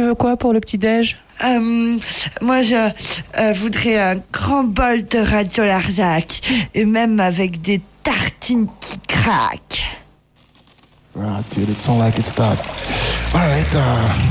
veux quoi pour le petit-déj? Moi, je voudrais un grand bol de Radio Larzac, et même avec des tartines qui craquent. Right, dude, it's not like it stopped. All right,